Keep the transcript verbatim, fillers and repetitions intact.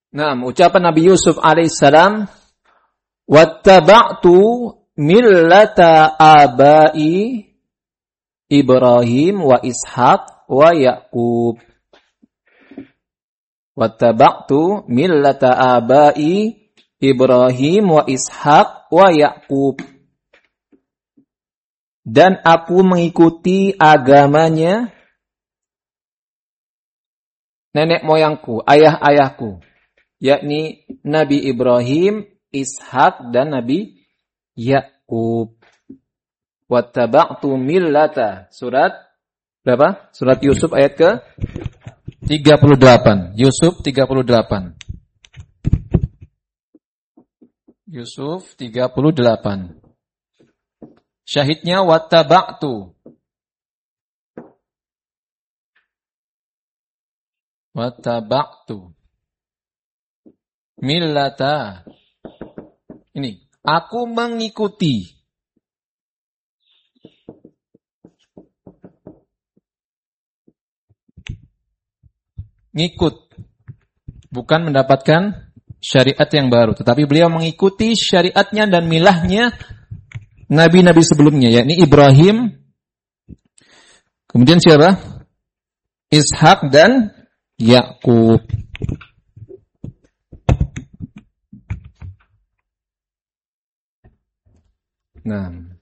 Nah, ucapan Nabi Yusuf alaihissalam, wattaba'tu millata abai Ibrahim wa Ishaq wa Yaqub. Wattaba'tu millata abai Ibrahim wa Ishaq wa Yaqub. Dan aku mengikuti agamanya nenek moyangku, ayah-ayahku, yakni Nabi Ibrahim, Ishak dan Nabi Yaqub. Wattaba'tu millata. Surat berapa? Surat Yusuf ayat ke tiga puluh delapan. Yusuf tiga puluh delapan. Yusuf tiga puluh delapan. Syahidnya wattaba'tu. Wattaba'tu millata. Ini, aku mengikuti. Ngikut. Bukan mendapatkan syariat yang baru, tetapi beliau mengikuti syariatnya dan milahnya nabi-nabi sebelumnya, yakni Ibrahim, kemudian siapa? Ishak dan Yaqub. Nah,